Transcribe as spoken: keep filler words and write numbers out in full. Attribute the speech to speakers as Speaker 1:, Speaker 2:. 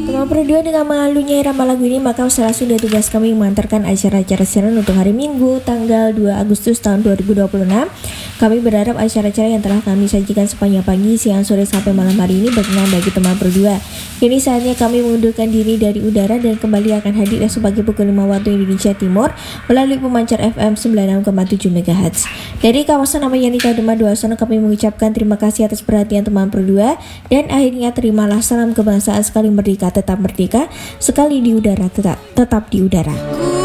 Speaker 1: Teman berdua dengan mengalunya irama lagu ini, maka salah sudah tugas kami mengantarkan acara-acara siaran untuk hari Minggu tanggal dua Agustus tahun dua ribu dua puluh enam. Kami berharap acara-acara yang telah kami sajikan sepanjang pagi, siang, sore sampai malam hari ini berkenan bagi teman berdua. Kini saatnya kami mengundurkan diri dari udara dan kembali akan hadir esok pagi pukul lima waktu Indonesia Timur melalui pemancar F M sembilan puluh enam koma tujuh megahertz. Dari kawasan Amayanita Demak Dua Sono, kami mengucapkan terima kasih atas perhatian teman berdua, dan akhirnya terimalah salam kebangsaan. Sekali merdeka tetap merdeka, sekali di udara tetap tetap di udara.